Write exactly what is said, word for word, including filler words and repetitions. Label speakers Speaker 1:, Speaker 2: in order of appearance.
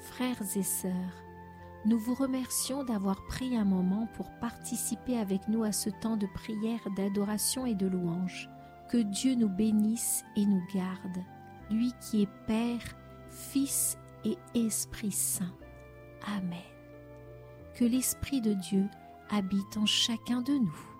Speaker 1: Frères et sœurs, nous vous remercions d'avoir pris un moment pour participer avec nous à ce temps de prière, d'adoration et de louange. Que Dieu nous bénisse et nous garde, lui qui est Père, Fils et Esprit Saint. Amen. Que l'Esprit de Dieu habite en chacun de nous.